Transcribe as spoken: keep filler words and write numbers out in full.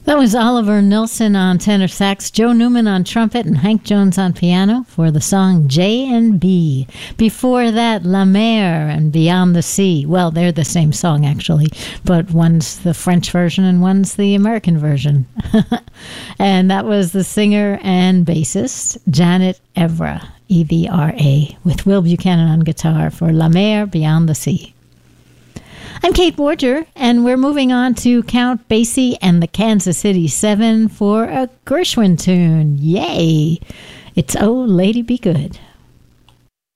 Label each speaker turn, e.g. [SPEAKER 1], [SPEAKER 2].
[SPEAKER 1] That was Oliver Nelson on tenor sax, Joe Newman on trumpet, and Hank Jones on piano for the song J and B. Before that, La Mer and Beyond the Sea. Well, they're the same song, actually, but one's the French version and one's the American version. And that was the singer and bassist, Janet Evra, E V R A, with Will Buchanan on guitar for La Mer, Beyond the Sea. I'm Kate Borger, and we're moving on to Count Basie and the Kansas City Seven for a Gershwin tune. Yay! It's Oh, Lady Be Good.